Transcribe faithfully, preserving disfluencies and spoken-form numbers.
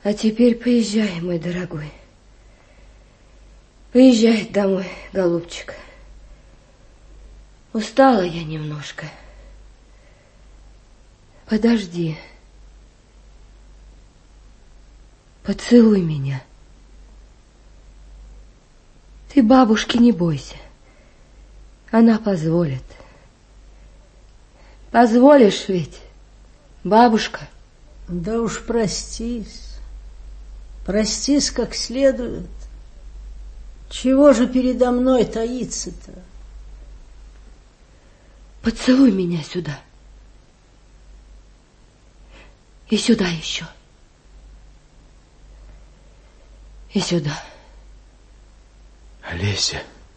А теперь поезжай, мой дорогой. Поезжай домой, голубчик. Устала я немножко. Подожди. Поцелуй меня. Ты бабушки не бойся. Она позволит. Позволишь ведь, бабушка? Да уж простись. Простись как следует. Чего же передо мной таится-то? Поцелуй меня сюда. И сюда еще. И сюда. Олеся.